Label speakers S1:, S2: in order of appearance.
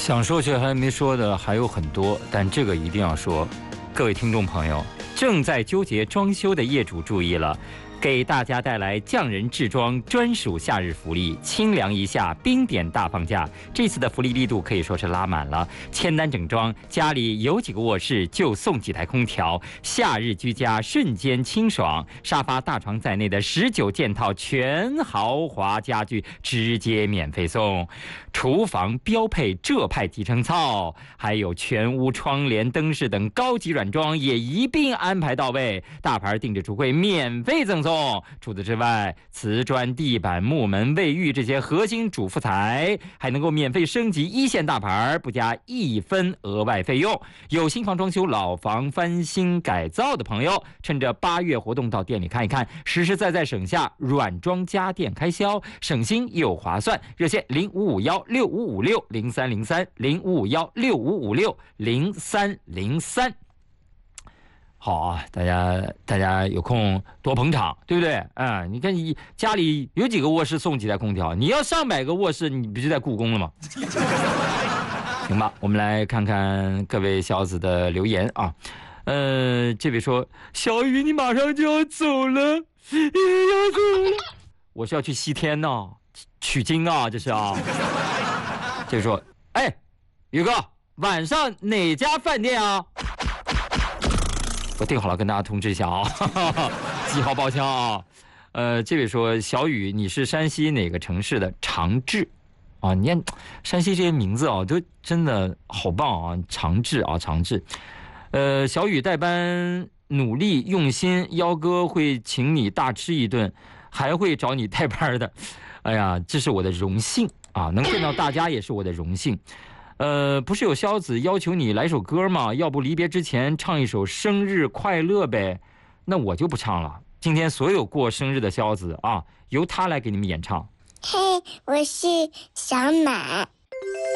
S1: 想说却还没说的还有很多，但这个一定要说。各位听众朋友，正在纠结装修的业主注意了，给大家带来匠人制装专属夏日福利，清凉一夏冰点大放价。这次的福利力度可以说是拉满了，签单整装，家里有几个卧室就送几台空调，夏日居家瞬间清爽。沙发、大床在内的19件套全豪华家具直接免费送。厨房标配浙派集成灶，还有全屋窗帘、灯饰等高级软装也一并安排到位。大牌定制橱柜免费赠送。除此之外，瓷砖、地板、木门、卫浴这些核心主妇材还能够免费升级一线大牌，不加1分额外费用。有新房装修、老房翻新改造的朋友，趁着8月活动到店里看一看，实实在在省下软装家电开销，省心又划算。热线055165560303，055165560303。好啊，大家有空多捧场，对不对？你看你家里有几个卧室送几台空调，你要上百个卧室，你不就在故宫了吗？行吧，我们来看看各位小子的留言啊。这位说，小雨你马上就要走了，要走了，我是要去西天呢，取经啊，这是啊。这位说，哎，宇哥，晚上哪家饭店啊？我定好了，跟大家通知一下啊，记好报枪啊。这位说，小雨，你是山西哪个城市的？长治啊，你看山西这些名字啊，都真的好棒啊，长治啊，长治。小雨代班努力用心，幺哥会请你大吃一顿，还会找你代班的。哎呀，这是我的荣幸啊，能见到大家也是我的荣幸。不是有肖子要求你来首歌吗？要不离别之前唱一首生日快乐呗？那我就不唱了。今天所有过生日的肖子啊，由他来给你们演唱。
S2: 嘿，我是小马。